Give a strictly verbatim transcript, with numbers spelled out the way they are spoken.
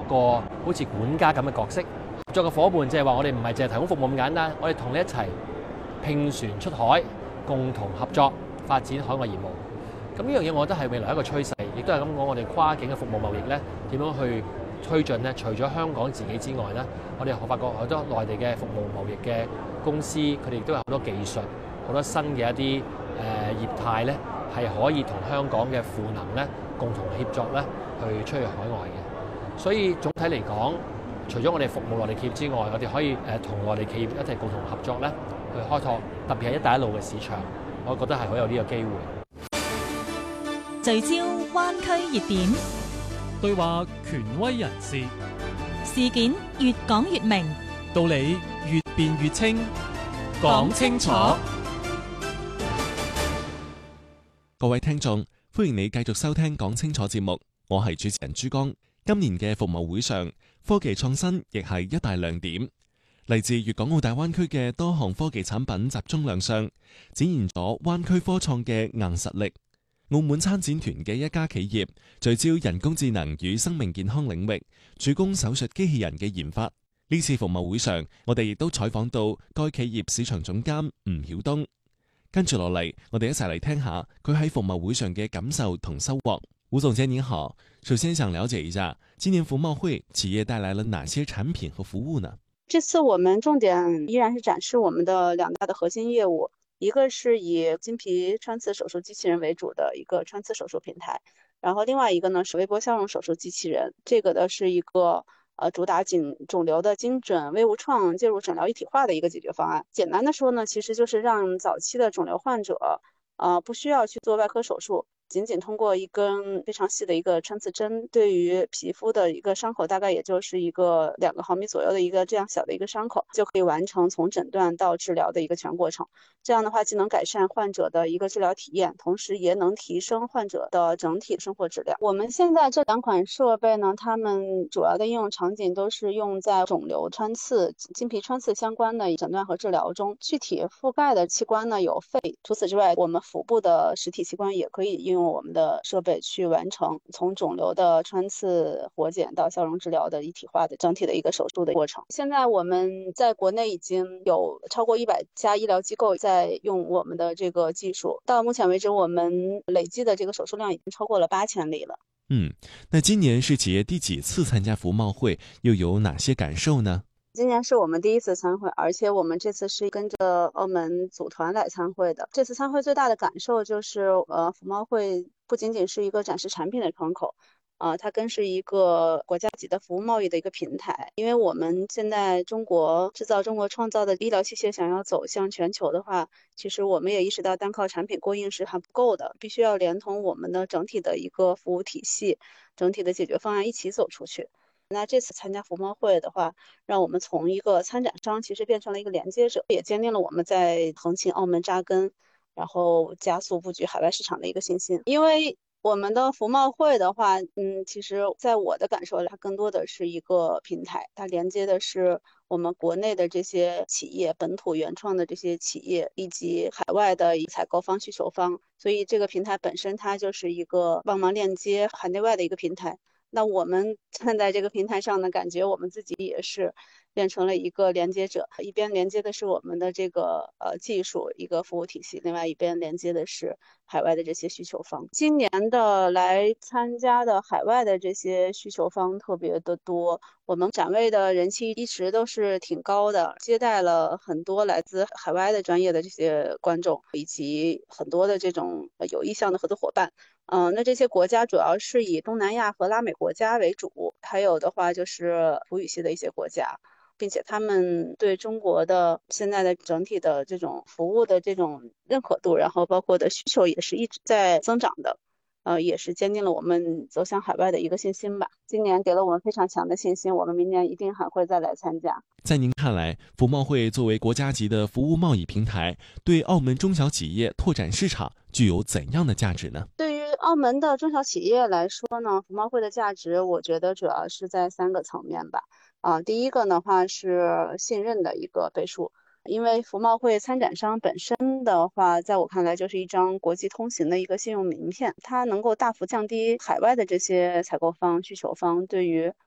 個好似管家咁嘅角色。合作嘅伙伴即係話我哋唔係淨係提供服務咁簡單，我哋同你一齊拼船出海，共同合作發展海外業務。咁呢樣嘢我覺得係未來一個趨勢，亦都係咁講，我哋跨境嘅服務貿易咧點樣去推進咧？除咗香港自己之外咧，我哋發覺好多內地嘅服務貿易嘅公司，佢哋亦都有好多技術、好多新嘅一啲誒、呃、業態咧，係可以同香港嘅賦能咧共同協作咧去出去海外嘅。所以總體嚟講，除咗我哋服務內地企業之外，我哋可以誒同內地企業一齊共同合作咧，去開拓特別係一帶一路嘅市場，我覺得係好有呢個機會。 聚焦灣區熱點， 對話權威人士， 事件越講越明， 道理越辯越清，講清楚。 各位聽眾，歡迎你繼續收聽講清楚節目，我係主持人珠江。今年嘅服務會上，科技創新亦係一大亮點。嚟自粵港澳大灣區嘅多項科技產品集中亮相，展現咗灣區科創嘅硬實力。澳門參展團嘅一家企業聚焦人工智能與生命健康領域，主攻手術機器人嘅研發。呢次服務會上，我哋亦都採訪到該企業市場總監吳曉東。跟住落嚟，我哋一齊嚟聽下佢喺服務會上嘅感受同收穫。吳總監您好，首先想了解一下，今年服貿會企業帶來了哪些產品和服務呢？ 這次我們重點依然是展示我們的兩大的核心業務，一個是以金皮穿刺手術機器人為主的一個穿刺手術平台，然後另外一個呢是微波消融手術機器人，這個呢是一個呃主打緊腫瘤的精準微無創介入診療一體化的一個解決方案。簡單的說呢，其實就是讓早期的腫瘤患者呃不需要去做外科手術，僅僅通過一根非常細的一個穿刺針，對於皮膚的一個傷口，大概也就是一個兩個毫米左右的一個這樣小的一個傷口，就可以完成從診斷到治療的一個全過程。這樣的話，既能改善患者的一個治療體驗，同時也能提升患者的整體生活質量。我們現在這兩款設備呢，它們主要的應用場景都是用在腫瘤穿刺、金皮穿刺相關的診斷和治療中。具體覆蓋的器官呢有肺，除此之外，我們腹部的實體器官也可以應用我們的設備去完成從腫瘤的穿刺、活檢到消融治療的一體化的整體的一個手術的過程。現在我們在國內已經有超過一百家醫療機構在用我們的這個技術，到目前為止，我們累計的這個手術量已經超過了八千例了。 嗯，那今年是企業第幾次參加服貿會，又有哪些感受呢？ 今年是我們第一次參會，而且我們這次是跟着澳門組團來參會的。這次參會最大的感受就是，呃，服貿會不僅僅是一個展示產品的窗口，啊、呃，它更是一個國家級的服務貿易的一個平台。因為我們現在中國製造、中國創造的醫療器械想要走向全球的話，其實我們也意識到單靠產品供應是還不夠的，必須要連同我們的整體的一個服務體系、整體的解決方案一起走出去。那這次參加服貿會的話，讓我們從一個參展商其實變成了一個連接者，也堅定了我們在橫琴、澳門扎根，然後加速布局海外市場的一個信心。因為我們的服貿會的話，嗯，其實在我的感受裡，它更多的是一個平台，它連接的是我們國內的這些企業、本土原創的這些企業，以及海外的採購方、需求方。所以這個平台本身，它就是一個幫忙鏈接海內外的一個平台。那我們站在這個平台上呢，感覺我們自己也是變成了一個連接者，一邊連接的是我們的這個呃技術一個服務體系，另外一邊連接的是海外的這些需求方。今年的來參加的海外的這些需求方特別的多，我們展位的人氣一直都是挺高的，接待了很多來自海外的專業的這些觀眾，以及很多的這種有意向的合作夥伴。嗯，那這些國家主要是以東南亞和拉美國家為主，還有的話就是葡語系的一些國家，並且他們對中國的現在的整體的這種服務的這種認可度，然後包括的需求也是一直在增長的，呃，也是堅定了我們走向海外的一個信心吧。今年給了我們非常強的信心，我們明年一定還會再來參加。 在您看來，服貿會作為國家級的服務貿易平台，對澳門中小企業拓展市場具有怎樣的價值呢？ 對於澳門的中小企業來說呢，服貿會的價值，我覺得主要是在三個層面吧。啊、呃，第一個的話是信任的一個倍數，因為服貿會參展商本身的話，在我看來就是一張國際通行的一個信用名片，它能夠大幅降低海外的這些採購方、需求方對於